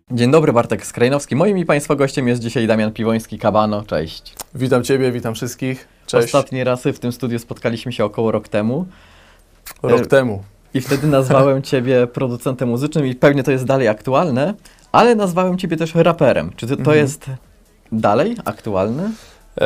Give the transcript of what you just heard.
Dzień dobry, Bartek Skrajnowski. Moim i Państwa gościem jest dzisiaj Damian Piwoński-Kabano. Cześć. Witam Ciebie, witam wszystkich. Cześć. Ostatni raz w tym studiu spotkaliśmy się około rok temu. Rok temu. I wtedy nazwałem Ciebie producentem muzycznym i pewnie to jest dalej aktualne, ale nazwałem Ciebie też raperem. Czy to jest dalej aktualne?